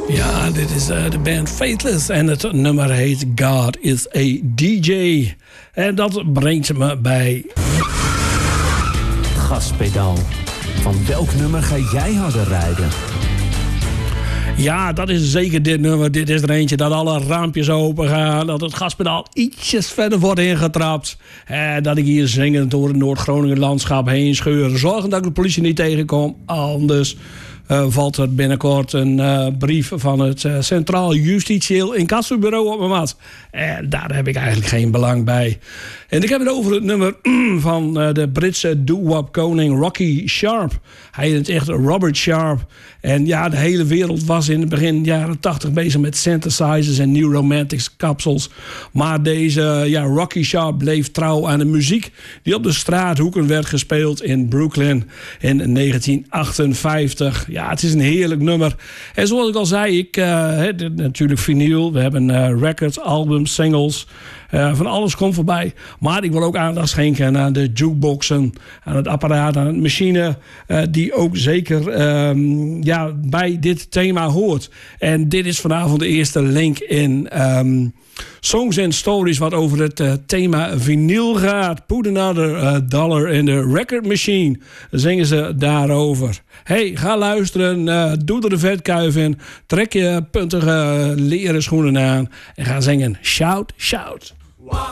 Ja, dit is de band Faithless en het nummer heet God is a DJ. En dat brengt me bij... Gaspedaal. Van welk nummer ga jij harder rijden? Ja, dat is zeker dit nummer. Dit is er eentje dat alle raampjes open gaan. Dat het gaspedaal ietsjes verder wordt ingetrapt. Dat ik hier zingend door het Noord-Groningen landschap heen scheur. Zorgen dat ik de politie niet tegenkom. Anders valt er binnenkort een brief van het Centraal Justitieel Incassobureau op mijn mat. En daar heb ik eigenlijk geen belang bij. En ik heb het over het nummer van de Britse doo-wop koning Rocky Sharp. Hij heet het echt Robert Sharp. En ja, de hele wereld was in het begin jaren 80 bezig met synthesizers en new romantics kapsels. Maar deze Rocky Sharp bleef trouw aan de muziek die op de straathoeken werd gespeeld in Brooklyn in 1958. Ja, het is een heerlijk nummer. En zoals ik al zei, natuurlijk vinyl. We hebben records, albums, singles. Van alles komt voorbij. Maar ik wil ook aandacht schenken aan de jukeboxen, aan het apparaat, aan het machine. Die ook zeker bij dit thema hoort. En dit is vanavond de eerste link in Songs and Stories, wat over het thema vinyl gaat. Put another dollar in the record machine. Zingen ze daarover. Hey, ga luisteren. Doe er de vetkuif in. Trek je puntige leren schoenen aan. En ga zingen. Shout, shout.